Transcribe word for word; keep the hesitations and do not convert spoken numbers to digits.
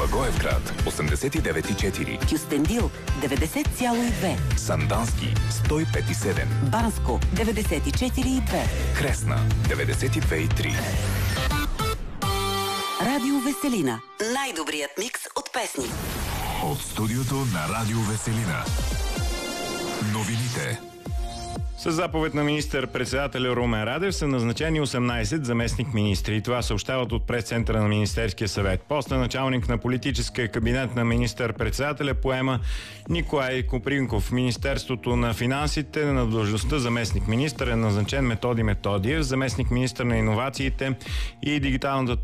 Благоевград осемдесет и девет и четири, Кюстендил деветдесет цяло и две, Сандански сто и пет и седем, Банско деветдесет и четири и две, Кресна деветдесет и две и три. Радио Веселина. Най-добрият микс от песни. От студиото на Радио Веселина. Новините. С заповед на министър-председателя Румен Радев са назначени осемнайсет заместник-министри. Това съобщават от прес-центъра на Министерския съвет. Поста началник на политическия кабинет на министър-председателя поема Николай Копринков. Министерството на финансите на длъжността заместник-министър е назначен Методи Методиев, заместник-министър на иновациите и дигиталната